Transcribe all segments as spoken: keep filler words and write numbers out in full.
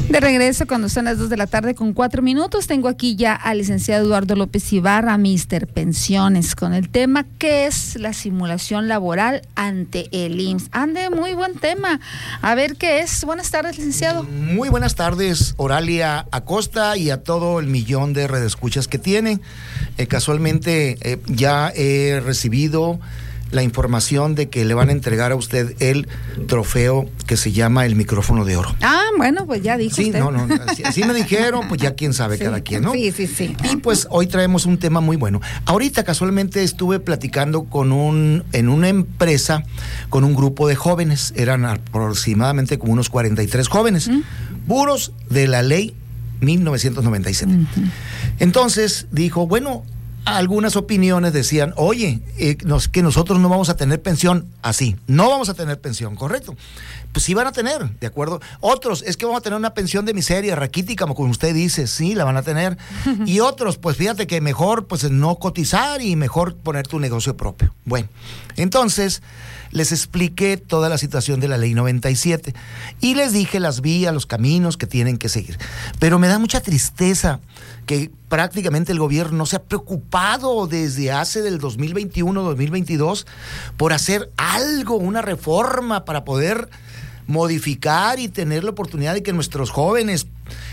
De regreso cuando son las dos de la tarde con cuatro minutos, tengo aquí ya al licenciado Eduardo López Ibarra, míster Pensiones, con el tema ¿qué es la simulación laboral ante el I M S S? Ande, muy buen tema. A ver qué es. Buenas tardes, licenciado. Muy buenas tardes, Oralia Acosta, y a todo el millón de redescuchas que tiene. Eh, casualmente eh, ya he recibido la información de que le van a entregar a usted el trofeo que se llama el micrófono de oro. Ah, bueno, pues ya dijo sí, usted. no, no, así, así me dijeron, pues ya quién sabe, sí, cada quien, ¿no? Sí, sí, sí. Y pues hoy traemos un tema muy bueno. Ahorita casualmente estuve platicando con un, en una empresa, con un grupo de jóvenes, eran aproximadamente como unos cuarenta y tres jóvenes, ¿Mm? puros de la ley mil novecientos noventa y siete. Uh-huh. Entonces dijo, bueno, algunas opiniones decían, oye, eh, nos, que nosotros no vamos a tener pensión así, no vamos a tener pensión, correcto. Pues sí van a tener, ¿de acuerdo? Otros, es que vamos a tener una pensión de miseria, raquítica, como usted dice, sí, la van a tener. Y otros, pues fíjate que mejor pues no cotizar y mejor poner tu negocio propio. Bueno, entonces les expliqué toda la situación de la ley noventa y siete y les dije las vías, los caminos que tienen que seguir. Pero me da mucha tristeza que prácticamente el gobierno no se ha preocupado desde hace del dos mil veintiuno, dos mil veintidós por hacer algo, una reforma para poder modificar y tener la oportunidad de que nuestros jóvenes,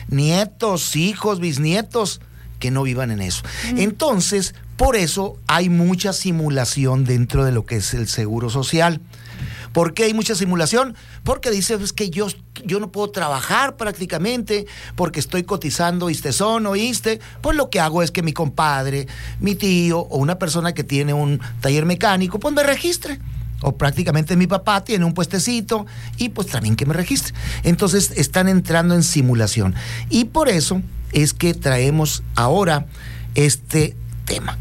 nietos, hijos, bisnietos, que no vivan en eso. Mm. Entonces, por eso hay mucha simulación dentro de lo que es el seguro social. ¿Por qué hay mucha simulación? Porque dice pues, que yo, yo no puedo trabajar prácticamente porque estoy cotizando ISSSTESON o ISSSTE. Pues lo que hago es que mi compadre, mi tío o una persona que tiene un taller mecánico, pues me registre. O prácticamente mi papá tiene un puestecito y pues también que me registre. Entonces están entrando en simulación. Y por eso es que traemos ahora este tema.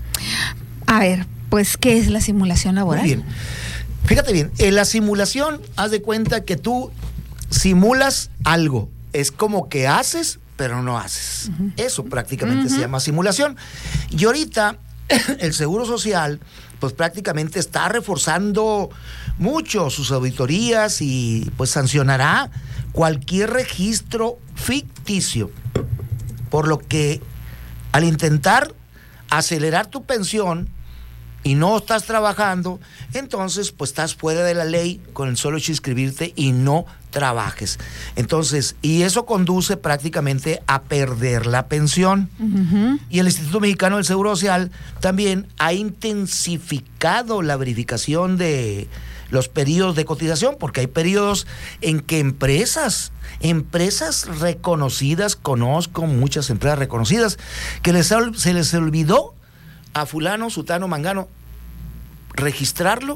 A ver, pues, ¿qué es la simulación laboral? Muy bien. Fíjate bien, en la simulación, haz de cuenta que tú simulas algo. Es como que haces, pero no haces. Uh-huh. Eso prácticamente uh-huh. se llama simulación. Y ahorita el Seguro Social, pues prácticamente está reforzando mucho sus auditorías y pues sancionará cualquier registro ficticio. Por lo que al intentar acelerar tu pensión y no estás trabajando, entonces pues estás fuera de la ley con el solo hecho de inscribirte y no trabajes. Entonces, y eso conduce prácticamente a perder la pensión. Uh-huh. Y el Instituto Mexicano del Seguro Social también ha intensificado la verificación de los periodos de cotización, porque hay periodos en que empresas, empresas reconocidas, conozco muchas empresas reconocidas, que les, se les olvidó a fulano, sutano, mangano registrarlo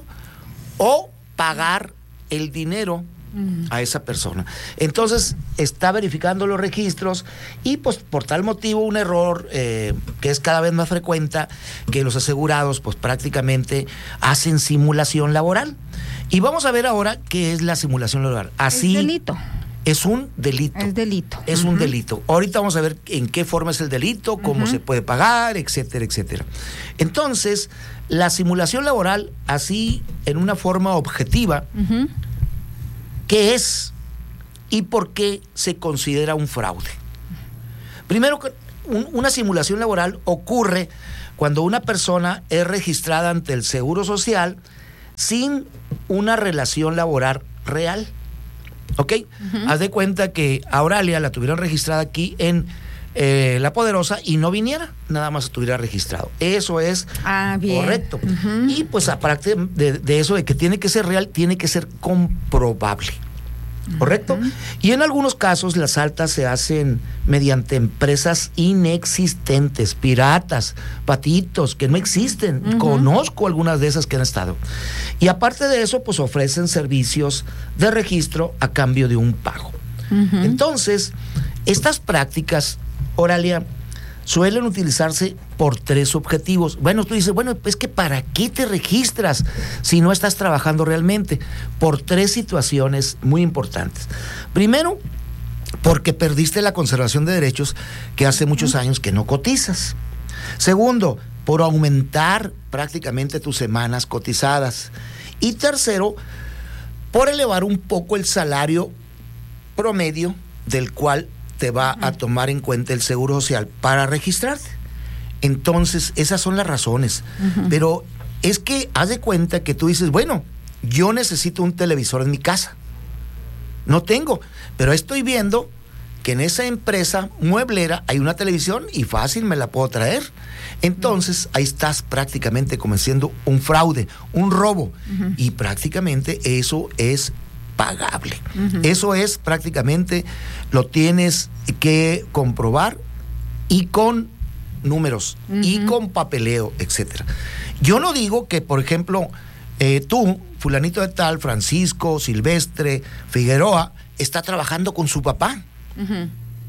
o pagar el dinero uh-huh. a esa persona. Entonces está verificando los registros y pues por tal motivo un error eh, que es cada vez más frecuente, que los asegurados pues prácticamente hacen simulación laboral. Y vamos a ver ahora qué es la simulación laboral. Así, es delito. Es un delito. Es delito. Es uh-huh. un delito. Ahorita vamos a ver en qué forma es el delito, cómo uh-huh. se puede pagar, etcétera, etcétera. Entonces, la simulación laboral, así, en una forma objetiva, uh-huh. ¿qué es y por qué se considera un fraude? Primero, un, una simulación laboral ocurre cuando una persona es registrada ante el Seguro Social sin una relación laboral real. ¿Ok? Uh-huh. Haz de cuenta que a Oralia la tuvieron registrada aquí en eh, La Poderosa y no viniera, nada más estuviera registrado. Eso es ah, bien. correcto. Uh-huh. Y pues aparte de, de eso de que tiene que ser real, tiene que ser comprobable. ¿Correcto? Uh-huh. Y en algunos casos las altas se hacen mediante empresas inexistentes, piratas, patitos, que no existen. Uh-huh. Conozco algunas de esas que han estado. Y aparte de eso, pues ofrecen servicios de registro a cambio de un pago. Uh-huh. Entonces, estas prácticas, Oralia, suelen utilizarse por tres objetivos. Bueno, tú dices, bueno, es que ¿para qué te registras si no estás trabajando realmente? Por tres situaciones muy importantes. Primero, porque perdiste la conservación de derechos, que hace muchos años que no cotizas. Segundo, por aumentar prácticamente tus semanas cotizadas. Y tercero, por elevar un poco el salario promedio del cual te va uh-huh. a tomar en cuenta el Seguro Social para registrarte. Entonces, esas son las razones. Uh-huh. Pero es que haz de cuenta que tú dices, bueno, yo necesito un televisor en mi casa. No tengo, pero estoy viendo que en esa empresa mueblera hay una televisión y fácil me la puedo traer. Entonces, ahí estás prácticamente cometiendo un fraude, un robo. Uh-huh. Y prácticamente eso es pagable. Uh-huh. Eso es prácticamente, lo tienes que comprobar y con números, uh-huh. y con papeleo, etcétera. Yo no digo que, por ejemplo, eh, tú, fulanito de tal, Francisco, Silvestre, Figueroa, está trabajando con su papá. Uh-huh.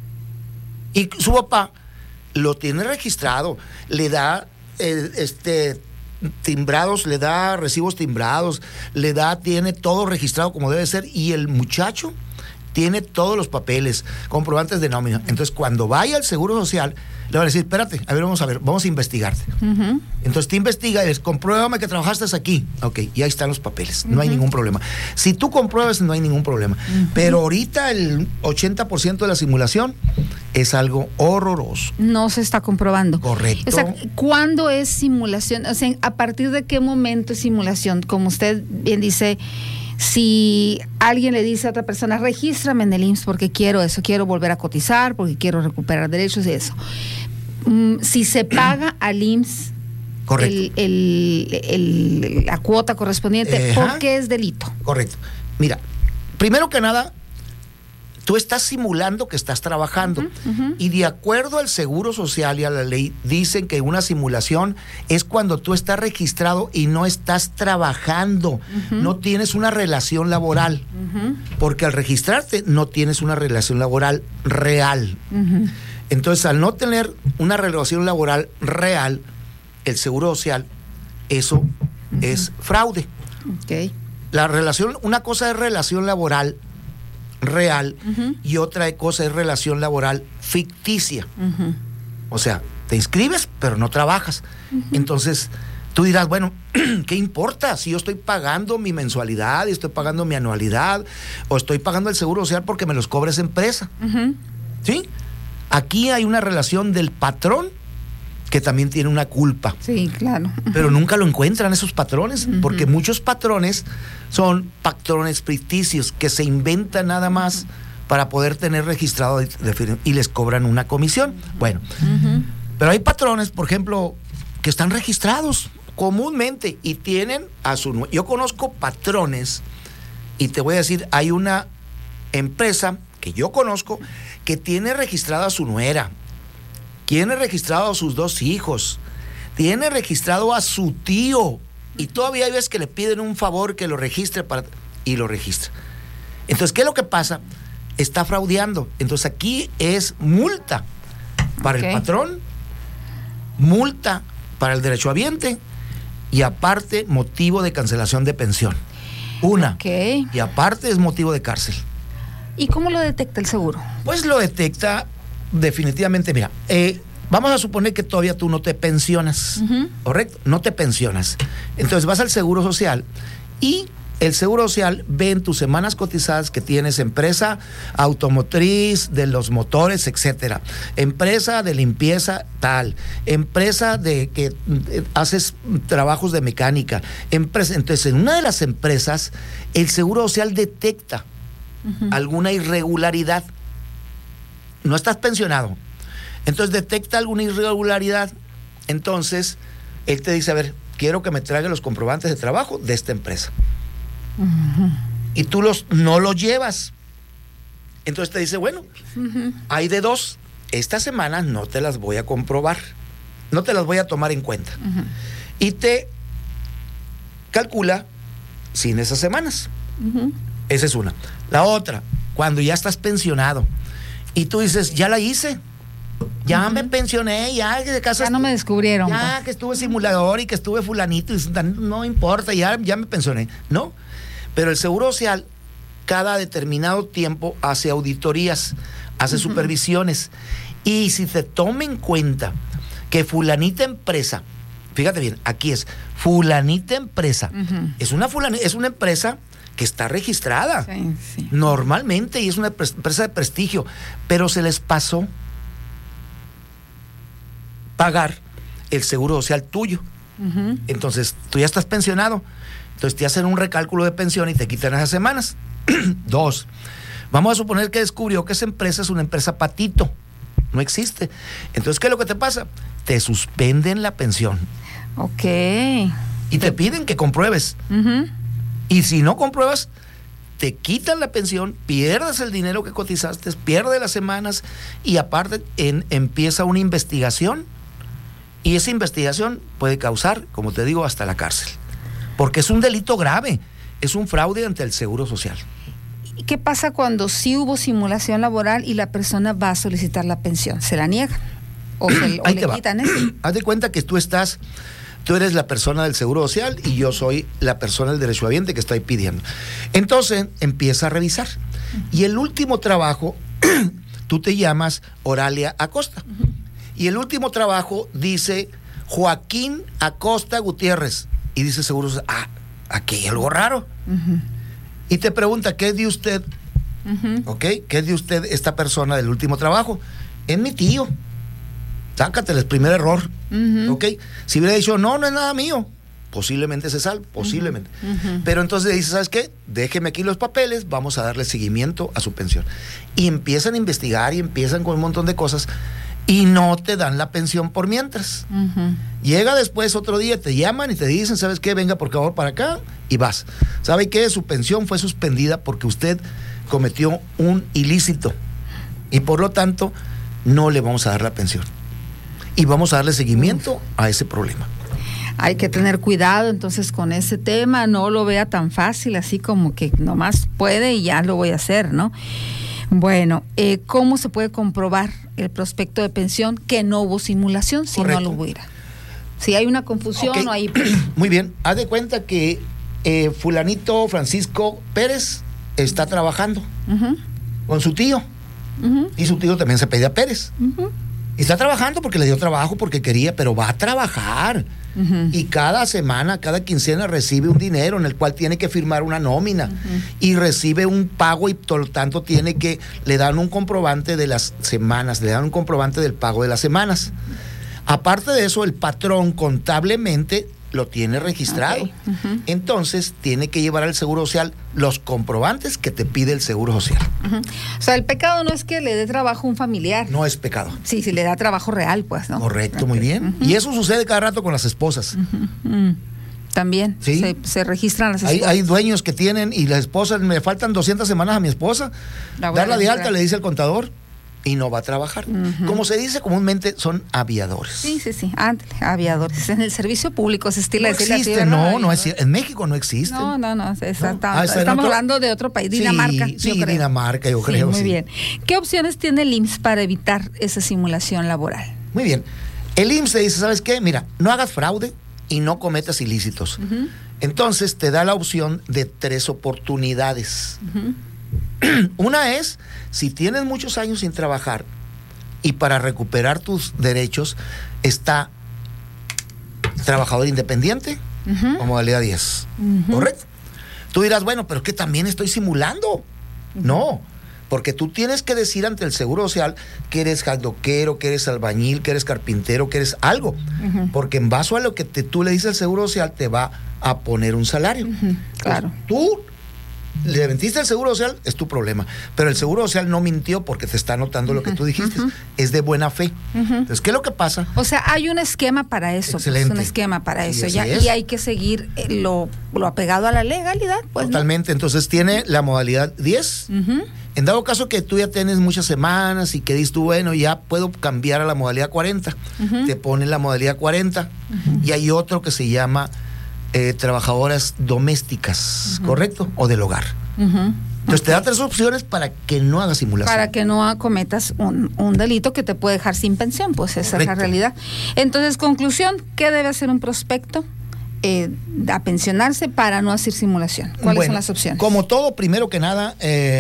Y su papá lo tiene registrado, le da eh, este timbrados, le da recibos timbrados, le da, tiene todo registrado como debe ser, y el muchacho tiene todos los papeles, comprobantes de nómina. Entonces, cuando vaya al Seguro Social, le van a decir, espérate, a ver, vamos a ver, vamos a investigarte. Uh-huh. Entonces te investiga y les compruébame que trabajaste aquí. Ok, y ahí están los papeles, no uh-huh. hay ningún problema. Si tú compruebas, no hay ningún problema. Uh-huh. Pero ahorita el ochenta por ciento de la simulación es algo horroroso. No se está comprobando. Correcto. O sea, ¿cuándo es simulación? O sea, ¿a partir de qué momento es simulación? Como usted bien dice, si alguien le dice a otra persona, regístrame en el I M S S porque quiero eso, quiero volver a cotizar, porque quiero recuperar derechos y eso. Mm, si se paga al I M S S el, el, el, la cuota correspondiente, Ajá. ¿por qué es delito? Correcto. Mira, primero que nada, tú estás simulando que estás trabajando, uh-huh, uh-huh. y de acuerdo al Seguro Social y a la ley, dicen que una simulación es cuando tú estás registrado y no estás trabajando, uh-huh. no tienes una relación laboral, uh-huh. porque al registrarte no tienes una relación laboral real. Uh-huh. Entonces, al no tener una relación laboral real, el Seguro Social, eso uh-huh. es fraude. Okay. La relación, una cosa es relación laboral real, uh-huh. y otra cosa es relación laboral ficticia. Uh-huh. O sea, te inscribes pero no trabajas. Uh-huh. Entonces tú dirás, bueno, ¿qué importa si yo estoy pagando mi mensualidad y estoy pagando mi anualidad o estoy pagando el Seguro Social porque me los cobra esa empresa? Uh-huh. ¿Sí? Aquí hay una relación del patrón que también tiene una culpa. Sí, claro. Pero nunca lo encuentran esos patrones, uh-huh. porque muchos patrones son patrones ficticios que se inventan nada más uh-huh. para poder tener registrado y les cobran una comisión. Bueno, uh-huh. pero hay patrones, por ejemplo, que están registrados comúnmente y tienen a su... Yo conozco patrones y te voy a decir, hay una empresa que yo conozco que tiene registrada a su nuera, tiene registrado a sus dos hijos, tiene registrado a su tío, y todavía hay veces que le piden un favor que lo registre para, y lo registra. Entonces, ¿qué es lo que pasa? Está fraudeando. Entonces, aquí es multa para okay. el patrón, multa para el derechohabiente y aparte motivo de cancelación de pensión. Una. Okay. Y aparte es motivo de cárcel. ¿Y cómo lo detecta el seguro? Pues lo detecta definitivamente, mira, eh, vamos a suponer que todavía tú no te pensionas, uh-huh. ¿correcto? No te pensionas. Entonces vas al Seguro Social y el Seguro Social ve en tus semanas cotizadas que tienes empresa automotriz de los motores, etcétera, empresa de limpieza tal, empresa de que eh, haces trabajos de mecánica, empresa. Entonces, en una de las empresas, el Seguro Social detecta uh-huh. alguna irregularidad. No estás pensionado, entonces detecta alguna irregularidad, entonces él te dice, a ver, quiero que me traiga los comprobantes de trabajo de esta empresa. Uh-huh. Y tú los no los llevas. Entonces te dice, bueno, uh-huh. hay de dos, esta semana no te las voy a comprobar, no te las voy a tomar en cuenta. Uh-huh. Y te calcula sin esas semanas. Uh-huh. Esa es una. La otra, cuando ya estás pensionado, y tú dices, ya la hice, ya uh-huh. me pensioné, ya de casa ya no me descubrieron. Ya pues. que estuve simulador y que estuve fulanito, y no importa, ya, ya me pensioné. No, pero el Seguro Social cada determinado tiempo hace auditorías, hace uh-huh. supervisiones, y si te toma en cuenta que fulanita empresa, fíjate bien, aquí es fulanita empresa, uh-huh. es una fulani, es una empresa que está registrada sí, sí. normalmente y es una empresa de prestigio, pero se les pasó pagar el seguro social tuyo. Uh-huh. Entonces, tú ya estás pensionado, entonces te hacen un recálculo de pensión y te quitan esas semanas. Dos, vamos a suponer que descubrió que esa empresa es una empresa patito, no existe. Entonces, ¿qué es lo que te pasa? Te suspenden la pensión. Ok. Y te piden que compruebes. Uh-huh. Y si no compruebas, te quitan la pensión, pierdes el dinero que cotizaste, pierdes las semanas y aparte en, empieza una investigación. Y esa investigación puede causar, como te digo, hasta la cárcel. Porque es un delito grave, es un fraude ante el Seguro Social. ¿Y qué pasa cuando sí hubo simulación laboral y la persona va a solicitar la pensión? ¿Se la niegan? ¿O, se, o le quitan eso? Haz de cuenta que tú estás, tú eres la persona del Seguro Social y yo soy la persona del derechohabiente que estoy pidiendo. Entonces, empieza a revisar. Uh-huh. Y el último trabajo, tú te llamas Oralia Acosta. Uh-huh. Y el último trabajo dice Joaquín Acosta Gutiérrez. Y dice Seguro Social, ah, aquí hay algo raro. Uh-huh. Y te pregunta, ¿qué es de usted? Uh-huh. ¿Ok? ¿Qué es de usted esta persona del último trabajo? Es mi tío. Sácateles, primer error. Uh-huh. ¿Ok? Si hubiera dicho, no, no es nada mío, posiblemente se salve, posiblemente. Uh-huh. Pero entonces le dice, ¿sabes qué? Déjeme aquí los papeles, vamos a darle seguimiento a su pensión. Y empiezan a investigar y empiezan con un montón de cosas y no te dan la pensión por mientras. Uh-huh. Llega después otro día, te llaman y te dicen, ¿sabes qué? Venga por favor para acá y vas. ¿Sabe qué? Su pensión fue suspendida porque usted cometió un ilícito y por lo tanto no le vamos a dar la pensión. Y vamos a darle seguimiento Uf. a ese problema. Hay que tener cuidado entonces con ese tema, no lo vea tan fácil, así como que nomás puede y ya lo voy a hacer, ¿no? Bueno, eh, ¿cómo se puede comprobar el prospecto de pensión que no hubo simulación si Correcto. no lo hubiera? Si hay una confusión okay. o hay... Muy bien, haz de cuenta que eh, fulanito Francisco Pérez está trabajando uh-huh. con su tío uh-huh. y su tío también se pedía Pérez. Uh-huh. Y está trabajando porque le dio trabajo, porque quería, pero va a trabajar. Uh-huh. Y cada semana, cada quincena recibe un dinero en el cual tiene que firmar una nómina. Uh-huh. Y recibe un pago y por lo tanto tiene que, le dan un comprobante de las semanas, le dan un comprobante del pago de las semanas. Uh-huh. Aparte de eso, el patrón contablemente lo tiene registrado. Okay. Uh-huh. Entonces, tiene que llevar al Seguro Social los comprobantes que te pide el Seguro Social. Uh-huh. O sea, el pecado no es que le dé trabajo a un familiar. No es pecado. Sí, sí le da trabajo real, pues, ¿no? Correcto, okay. muy bien. Uh-huh. Y eso sucede cada rato con las esposas. Uh-huh. Uh-huh. También ¿Sí? se, se registran las esposas. Hay, hay dueños que tienen y las esposas, me faltan doscientas semanas a mi esposa. La Darla de alta, le dice el contador. Y no va a trabajar. Uh-huh. Como se dice comúnmente, son aviadores. Sí, sí, sí, ándale, aviadores. En el servicio público se estila no existe, así, no, no es en México no existe. No, no, no, exactamente. No. Ah, estamos otro... hablando de otro país, Dinamarca. Sí, sí Dinamarca, yo sí, creo. Muy sí. bien. ¿Qué opciones tiene el I M S S para evitar esa simulación laboral? Muy bien. El I M S S te dice, ¿sabes qué? Mira, no hagas fraude y no cometas ilícitos. Uh-huh. Entonces te da la opción de tres oportunidades. Uh-huh. Una es, si tienes muchos años sin trabajar y para recuperar tus derechos está trabajador independiente uh-huh. o modalidad diez, uh-huh. ¿correcto? Tú dirás, bueno, pero es que también estoy simulando. Uh-huh. No, porque tú tienes que decir ante el Seguro Social que eres jacdoquero, que eres albañil, que eres carpintero, que eres algo, uh-huh. porque en base a lo que te, tú le dices al Seguro Social te va a poner un salario. Uh-huh. Claro. Pues, tú le mentiste al Seguro Social, es tu problema. Pero el Seguro Social no mintió porque te está anotando uh-huh, lo que tú dijiste. Uh-huh. Es de buena fe. Uh-huh. Entonces, ¿qué es lo que pasa? O sea, hay un esquema para eso. Excelente. Pues, un esquema para eso. Y, ya, y hay que seguir lo, lo apegado a la legalidad. Pues, totalmente. ¿No? Entonces, tiene la modalidad diez. Uh-huh. En dado caso que tú ya tienes muchas semanas y que dices tú, bueno, ya puedo cambiar a la modalidad cuarenta. Uh-huh. Te ponen la modalidad cuarenta. Uh-huh. Y hay otro que se llama Eh, trabajadoras domésticas, uh-huh. ¿correcto? O del hogar. Uh-huh. Entonces okay. te da tres opciones para que no hagas simulación. Para que no cometas un, un delito que te puede dejar sin pensión, pues esa Correcto. es la realidad. Entonces, conclusión, ¿qué debe hacer un prospecto? Eh, a pensionarse para no hacer simulación. ¿Cuáles bueno, son las opciones? Como todo, primero que nada, eh,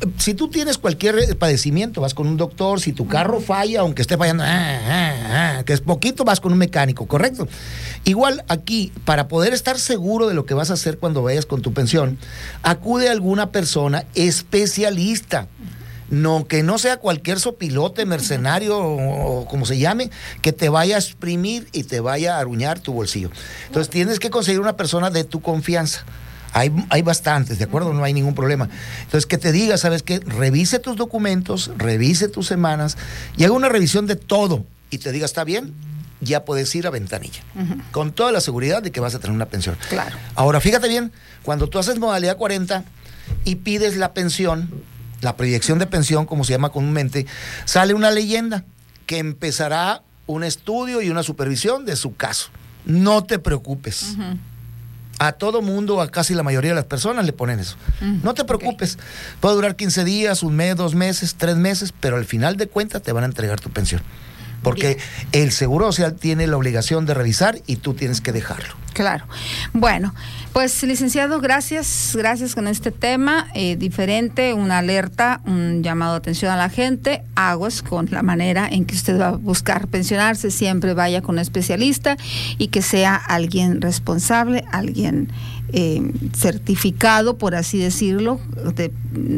si tú tienes cualquier padecimiento, vas con un doctor. Si tu carro falla, aunque esté fallando, ah, ah, ah, que es poquito, vas con un mecánico, ¿correcto? Igual aquí, para poder estar seguro de lo que vas a hacer cuando vayas con tu pensión, acude a alguna persona especialista. No, que no sea cualquier sopilote, mercenario o, o como se llame, que te vaya a exprimir y te vaya a aruñar tu bolsillo. Entonces tienes que conseguir una persona de tu confianza. Hay, hay bastantes, ¿de acuerdo? No hay ningún problema. Entonces, que te diga, ¿sabes qué? Revise tus documentos, revise tus semanas y haga una revisión de todo y te diga, ¿está bien? Ya puedes ir a ventanilla. Uh-huh. Con toda la seguridad de que vas a tener una pensión. Claro. Ahora, fíjate bien, cuando tú haces modalidad cuarenta y pides la pensión, la proyección de pensión, como se llama comúnmente, sale una leyenda que empezará un estudio y una supervisión de su caso. No te preocupes. Uh-huh. A todo mundo, a casi la mayoría de las personas le ponen eso. Uh-huh. No te preocupes. Okay. Puede durar quince días, un mes, dos meses, tres meses, pero al final de cuentas te van a entregar tu pensión. Porque bien, el Seguro Social tiene la obligación de revisar y tú tienes que dejarlo. Claro. Bueno, pues licenciado, gracias, gracias con este tema eh, diferente, una alerta, un llamado de atención a la gente, aguas con la manera en que usted va a buscar pensionarse, siempre vaya con un especialista y que sea alguien responsable, alguien eh, certificado, por así decirlo, de,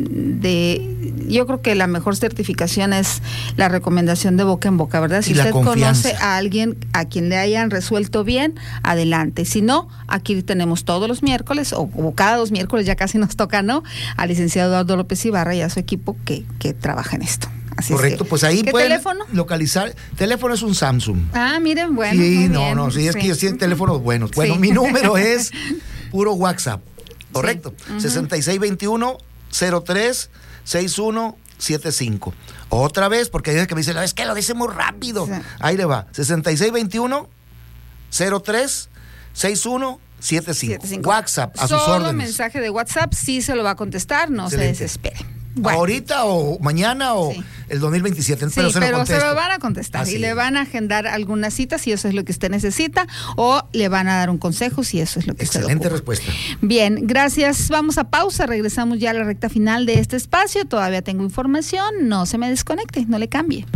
de, yo creo que la mejor certificación es la recomendación de boca en boca, ¿verdad? Si usted conoce a alguien a quien le hayan resuelto bien, adelante. Si no, aquí tenemos todos los miércoles, o, o cada dos miércoles, ya casi nos toca, ¿no?, al licenciado Eduardo López Ibarra y a su equipo que, que trabaja en esto. Así correcto, es que, pues ahí ¿qué pueden teléfono? Localizar. Teléfono es un Samsung. Ah, miren, bueno. Sí, no, bien, no, sí, sí, es que ellos tienen teléfonos buenos. Bueno, sí. Mi número es puro WhatsApp, correcto. Sí. Uh-huh. sesenta y seis veintiuno cero tres sesenta y uno setenta y cinco. Otra vez, porque hay veces que me dicen, es que lo dice muy rápido. Sí. Ahí le va, sesenta y seis veintiuno cero tres sesenta y uno setenta y cinco. WhatsApp, a sus Solo órdenes. mensaje de WhatsApp, sí se lo va a contestar, no Excelente. Se desespere. Bueno. Ahorita o mañana o sí. el dos mil veintisiete, pero, sí, se, pero lo se lo van a contestar. Así y le van a agendar algunas citas si eso es lo que usted necesita, o le van a dar un consejo si eso es lo que Excelente usted ocupa. Respuesta. Bien, gracias. Vamos a pausa, regresamos ya a la recta final de este espacio. Todavía tengo información, no se me desconecte, no le cambie.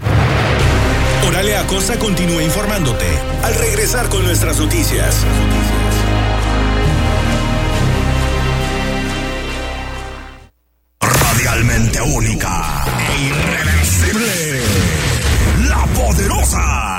Oralia Acosta continúa informándote al regresar con nuestras noticias. Radialmente única e irreversible, La Poderosa.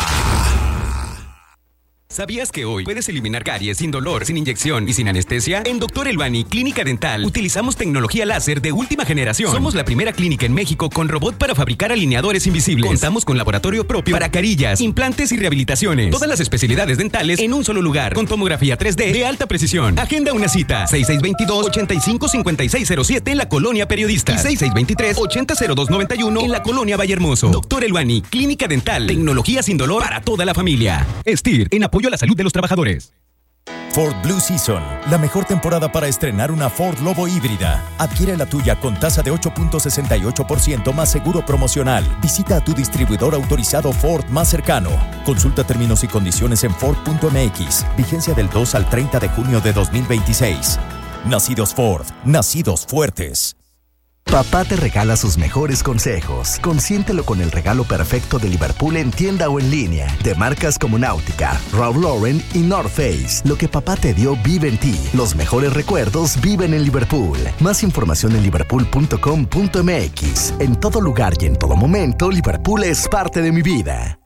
¿Sabías que hoy puedes eliminar caries sin dolor, sin inyección y sin anestesia? En Doctor Elbani Clínica Dental utilizamos tecnología láser de última generación. Somos la primera clínica en México con robot para fabricar alineadores invisibles. Contamos con laboratorio propio para carillas, implantes y rehabilitaciones. Todas las especialidades dentales en un solo lugar, con tomografía tres D de alta precisión. Agenda una cita, seis seis dos dos, ocho cinco cinco seis cero siete en la Colonia Periodista y seis seis dos tres, ocho cero cero dos nueve uno en la Colonia Vallehermoso. Doctor Elbani Clínica Dental, tecnología sin dolor para toda la familia. Estir, en apoyo a la salud de los trabajadores. Ford Blue Season, la mejor temporada para estrenar una Ford Lobo híbrida. Adquiere la tuya con tasa de ocho punto sesenta y ocho por ciento más seguro promocional. Visita a tu distribuidor autorizado Ford más cercano. Consulta términos y condiciones en Ford punto M X. Vigencia del dos al treinta de junio de dos mil veintiséis. Nacidos Ford, nacidos fuertes. Papá te regala sus mejores consejos. Consiéntelo con el regalo perfecto de Liverpool en tienda o en línea. De marcas como Náutica, Ralph Lauren y North Face. Lo que papá te dio vive en ti. Los mejores recuerdos viven en Liverpool. Más información en liverpool punto com punto m x. En todo lugar y en todo momento, Liverpool es parte de mi vida.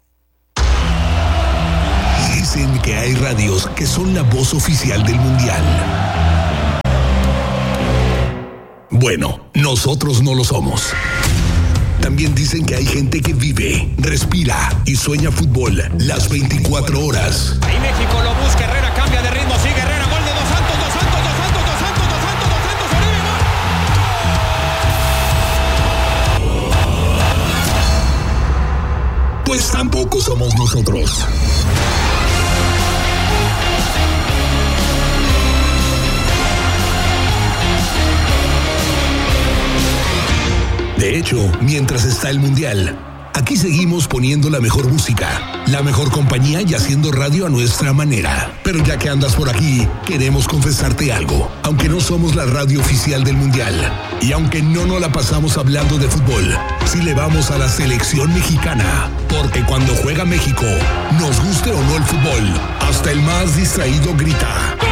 Dicen que hay radios que son la voz oficial del Mundial. Bueno, nosotros no lo somos. También dicen que hay gente que vive, respira y sueña fútbol las veinticuatro horas. Ahí México lo busca, Herrera cambia de ritmo, sigue Herrera, gol de Dos Santos, Dos Santos, Dos Santos, Dos Santos, Dos Santos, Dos Santos, Oribe, gol. Pues tampoco somos nosotros. De hecho, mientras está el Mundial, Aquí seguimos poniendo la mejor música, la mejor compañía y haciendo radio a nuestra manera. Pero ya que andas por aquí, queremos confesarte algo. Aunque no somos la radio oficial del Mundial y aunque no nos la pasamos hablando de fútbol, sí le vamos a la selección mexicana. Porque cuando juega México, nos guste o no el fútbol, hasta el más distraído grita.